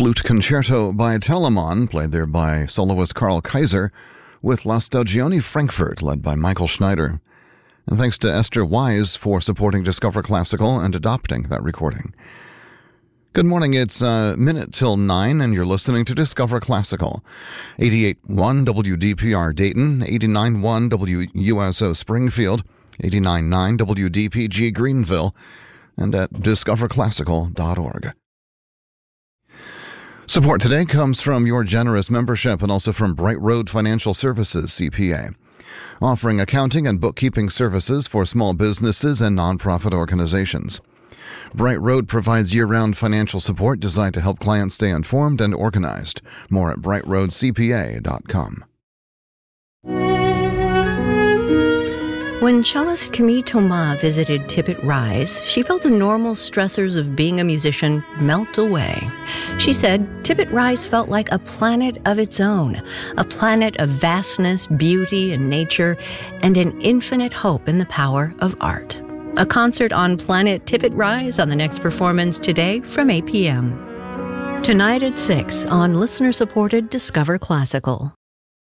Flute Concerto by Telemann, played there by soloist Carl Kaiser, with La Stagione Frankfurt, led by Michael Schneider. And thanks to Esther Wise for supporting Discover Classical and adopting that recording. Good morning, it's a minute till 9, and you're listening to Discover Classical. 88.1 WDPR Dayton, 89.1 WUSO Springfield, 89.9 WDPG Greenville, and at discoverclassical.org. Support today comes from your generous membership and also from Bright Road Financial Services, CPA, offering accounting and bookkeeping services for small businesses and nonprofit organizations. Bright Road provides year-round financial support designed to help clients stay informed and organized. More at brightroadcpa.com. When cellist Camille Thomas visited Tippett Rise, she felt the normal stressors of being a musician melt away. She said Tippett Rise felt like a planet of its own, a planet of vastness, beauty, and nature, and an infinite hope in the power of art. A concert on Planet Tippett Rise on the next performance today from 8 p.m. Tonight at 6 on listener-supported Discover Classical.